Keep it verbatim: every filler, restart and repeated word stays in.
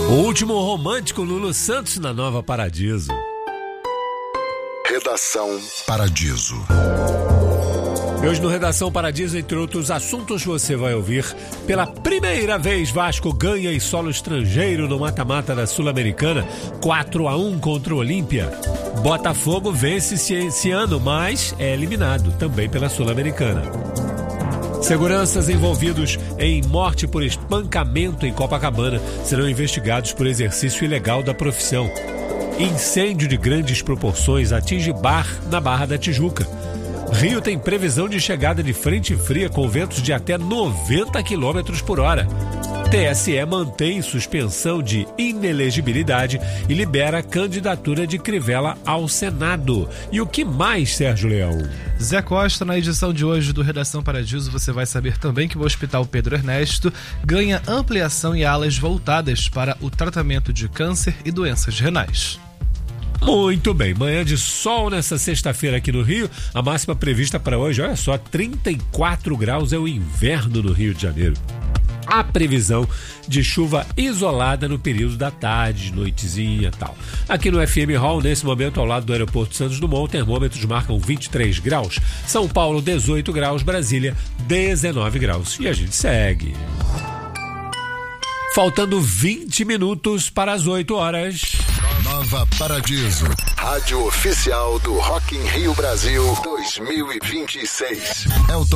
O último romântico Lulu Santos na Nova Paradiso. Redação Paradiso. E hoje no Redação Paradiso, entre outros assuntos, você vai ouvir: pela primeira vez, Vasco ganha em solo estrangeiro no mata-mata da Sul-Americana, quatro a um contra o Olímpia. Botafogo vence esse ano, mas é eliminado também pela Sul-Americana. Seguranças envolvidos em morte por espancamento em Copacabana serão investigados por exercício ilegal da profissão. Incêndio de grandes proporções atinge bar na Barra da Tijuca. Rio tem previsão de chegada de frente fria com ventos de até noventa quilômetros por hora. T S E mantém suspensão de inelegibilidade e libera a candidatura de Crivella ao Senado. E o que mais, Sérgio Leão? Zé Costa, na edição de hoje do Redação Paradiso, você vai saber também que o Hospital Pedro Ernesto ganha ampliação e alas voltadas para o tratamento de câncer e doenças renais. Muito bem, manhã de sol nessa sexta-feira aqui no Rio, a máxima prevista para hoje, olha só, trinta e quatro graus, é o inverno no Rio de Janeiro. A previsão de chuva isolada no período da tarde, noitezinha e tal. Aqui no F M Hall, nesse momento, ao lado do aeroporto Santos Dumont, termômetros marcam vinte e três graus. São Paulo, dezoito graus. Brasília, dezenove graus. E a gente segue. Faltando vinte minutos para as oito horas. Nova Paradiso, rádio oficial do Rock in Rio Brasil dois mil e vinte e seis. Elton